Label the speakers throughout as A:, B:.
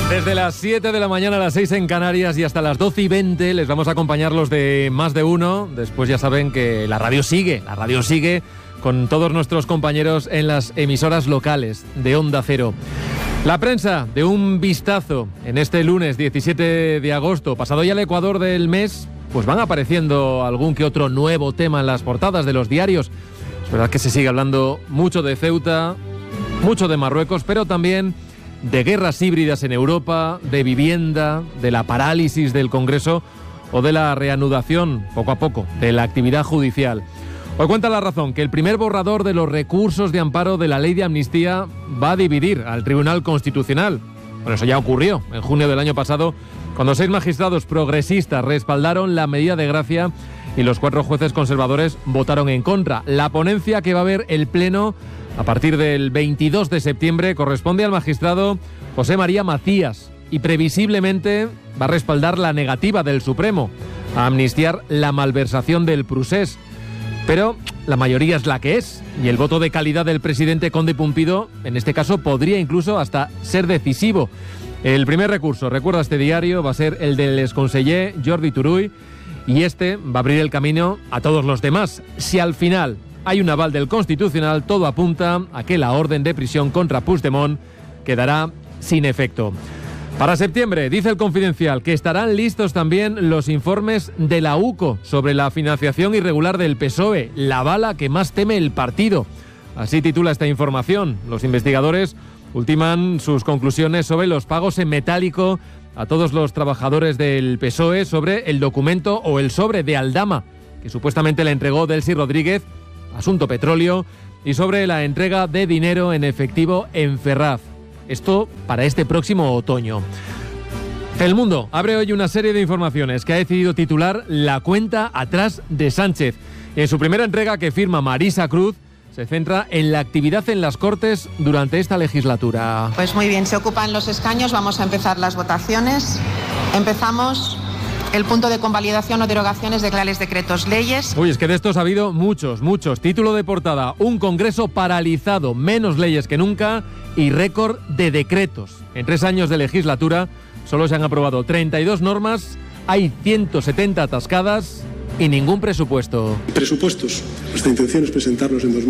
A: Desde las 7 de la mañana a las 6 en Canarias y hasta las 12:20 les vamos a acompañar los de Más de Uno. Después ya saben que la radio sigue con todos nuestros compañeros en las emisoras locales de Onda Cero. La prensa, de un vistazo en este lunes 17 de agosto, pasado ya el Ecuador del mes, pues van apareciendo algún que otro nuevo tema en las portadas de los diarios. Es verdad que se sigue hablando mucho de Ceuta, mucho de Marruecos, pero también de guerras híbridas en Europa, de vivienda, de la parálisis del Congreso o de la reanudación, poco a poco, de la actividad judicial. Hoy cuenta La Razón que el primer borrador de los recursos de amparo de la ley de amnistía va a dividir al Tribunal Constitucional. Bueno, eso ya ocurrió en junio del año pasado, cuando 6 magistrados progresistas respaldaron la medida de gracia y los 4 jueces conservadores votaron en contra. La ponencia que va a ver el Pleno a partir del 22 de septiembre corresponde al magistrado José María Macías y previsiblemente va a respaldar la negativa del Supremo a amnistiar la malversación del Prusés. Pero la mayoría es la que es y el voto de calidad del presidente Conde Pumpido en este caso podría incluso hasta ser decisivo. El primer recurso, recuerda este diario, va a ser el del exconseller Jordi Turull y este va a abrir el camino a todos los demás. Si al final hay un aval del Constitucional, todo apunta a que la orden de prisión contra Puigdemont quedará sin efecto. Para septiembre, dice el Confidencial, que estarán listos también los informes de la UCO sobre la financiación irregular del PSOE, la bala que más teme el partido. Así titula esta información. Los investigadores ultiman sus conclusiones sobre los pagos en metálico a todos los trabajadores del PSOE, sobre el documento o el sobre de Aldama, que supuestamente le entregó Delcy Rodríguez, asunto petróleo, y sobre la entrega de dinero en efectivo en Ferraz. Esto para este próximo otoño. El Mundo abre hoy una serie de informaciones que ha decidido titular La cuenta atrás de Sánchez. En su primera entrega, que firma Marisa Cruz, se centra en la actividad en las Cortes durante esta legislatura.
B: Pues muy bien, se ocupan los escaños, vamos a empezar las votaciones. Empezamos el punto de convalidación o derogaciones de reales decretos leyes.
A: Uy, es que de estos ha habido muchos. Título de portada: un Congreso paralizado, menos leyes que nunca y récord de decretos. En 3 años de legislatura solo se han aprobado 32 normas, hay 170 atascadas y ningún presupuesto.
C: Presupuestos. Nuestra intención es presentarlos en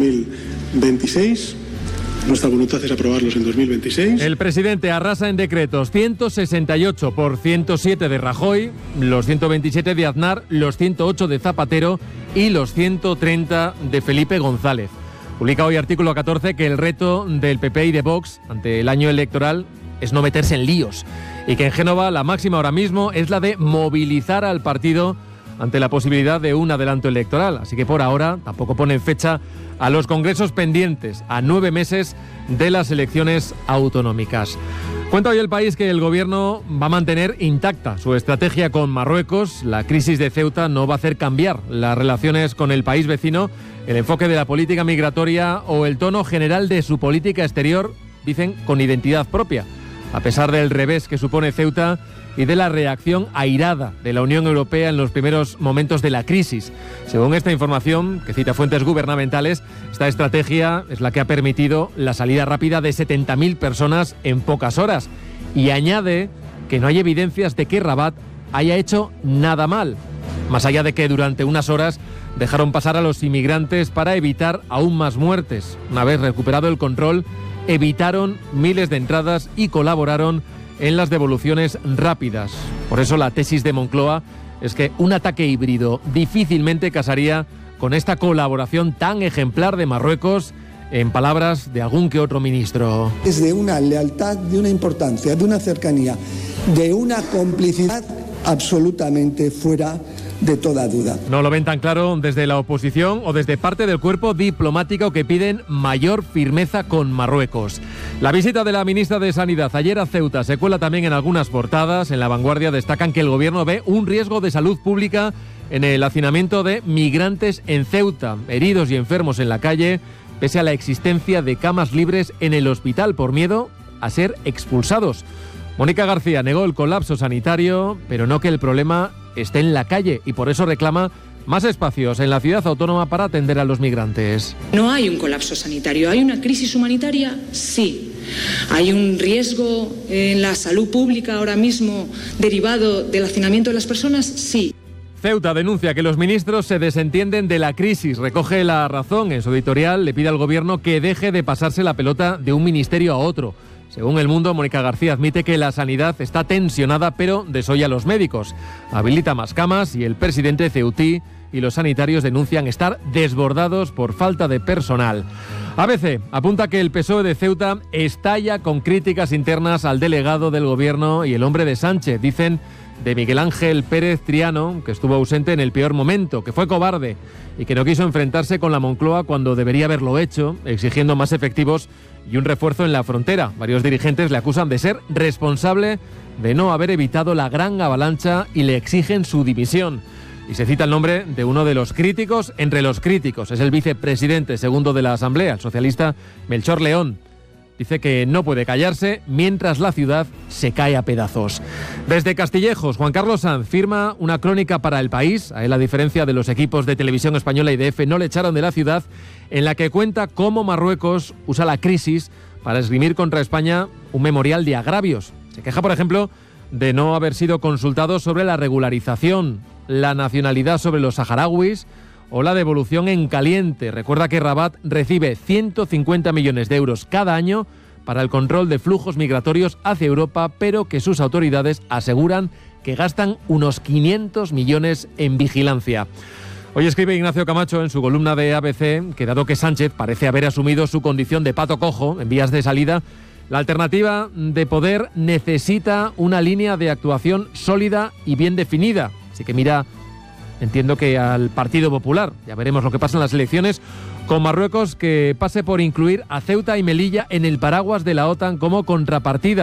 C: 2026. Nuestra voluntad es aprobarlos en 2026.
A: El presidente arrasa en decretos: 168 por 107 de Rajoy, los 127 de Aznar, los 108 de Zapatero y los 130 de Felipe González. Publica hoy Artículo 14 que el reto del PP y de Vox ante el año electoral es no meterse en líos y que en Génova la máxima ahora mismo es la de movilizar al partido ante la posibilidad de un adelanto electoral. Así que por ahora tampoco ponen fecha a los congresos pendientes, a 9 meses de las elecciones autonómicas. Cuenta hoy El País que el gobierno va a mantener intacta su estrategia con Marruecos. La crisis de Ceuta no va a hacer cambiar las relaciones con el país vecino, el enfoque de la política migratoria o el tono general de su política exterior, dicen, con identidad propia, a pesar del revés que supone Ceuta y de la reacción airada de la Unión Europea en los primeros momentos de la crisis. Según esta información, que cita fuentes gubernamentales, esta estrategia es la que ha permitido la salida rápida de 70.000 personas en pocas horas. Y añade que no hay evidencias de que Rabat haya hecho nada mal, más allá de que durante unas horas dejaron pasar a los inmigrantes para evitar aún más muertes. Una vez recuperado el control, evitaron miles de entradas y colaboraron en las devoluciones rápidas. Por eso la tesis de Moncloa es que un ataque híbrido difícilmente casaría con esta colaboración tan ejemplar de Marruecos, en palabras de algún que otro ministro.
D: Es de una lealtad, de una importancia, de una cercanía, de una complicidad absolutamente fuera de toda duda.
A: No lo ven tan claro desde la oposición o desde parte del cuerpo diplomático, que piden mayor firmeza con Marruecos. La visita de la ministra de Sanidad ayer a Ceuta se cuela también en algunas portadas. En La Vanguardia destacan que el gobierno ve un riesgo de salud pública en el hacinamiento de migrantes en Ceuta, heridos y enfermos en la calle, pese a la existencia de camas libres en el hospital por miedo a ser expulsados. Mónica García negó el colapso sanitario, pero no que el problema esté en la calle, y por eso reclama más espacios en la ciudad autónoma para atender a los migrantes.
E: No hay un colapso sanitario, ¿hay una crisis humanitaria? Sí. ¿Hay un riesgo en la salud pública ahora mismo derivado del hacinamiento de las personas? Sí.
A: Ceuta denuncia que los ministros se desentienden de la crisis. Recoge La Razón en su editorial, le pide al gobierno que deje de pasarse la pelota de un ministerio a otro. Según El Mundo, Mónica García admite que la sanidad está tensionada, pero desoye a los médicos. Habilita más camas y el presidente ceutí y los sanitarios denuncian estar desbordados por falta de personal. ABC apunta que el PSOE de Ceuta estalla con críticas internas al delegado del gobierno y el hombre de Sánchez. Dicen de Miguel Ángel Pérez Triano, que estuvo ausente en el peor momento, que fue cobarde y que no quiso enfrentarse con la Moncloa cuando debería haberlo hecho, exigiendo más efectivos y un refuerzo en la frontera. Varios dirigentes le acusan de ser responsable de no haber evitado la gran avalancha y le exigen su dimisión. Y se cita el nombre de uno de los críticos entre los críticos. Es el vicepresidente segundo de la Asamblea, el socialista Melchor León. Dice que no puede callarse mientras la ciudad se cae a pedazos. Desde Castillejos, Juan Carlos Sanz firma una crónica para El País. A él, a diferencia de los equipos de Televisión Española y de EFE, no le echaron de la ciudad, en la que cuenta cómo Marruecos usa la crisis para esgrimir contra España un memorial de agravios. Se queja, por ejemplo, de no haber sido consultado sobre la regularización, la nacionalidad sobre los saharauis o la devolución en caliente. Recuerda que Rabat recibe 150 millones de euros cada año para el control de flujos migratorios hacia Europa, pero que sus autoridades aseguran que gastan unos 500 millones en vigilancia. Hoy escribe Ignacio Camacho en su columna de ABC que, dado que Sánchez parece haber asumido su condición de pato cojo en vías de salida, la alternativa de poder necesita una línea de actuación sólida y bien definida. Así que mira, entiendo que al Partido Popular, ya veremos lo que pasa en las elecciones, con Marruecos, que pase por incluir a Ceuta y Melilla en el paraguas de la OTAN como contrapartida.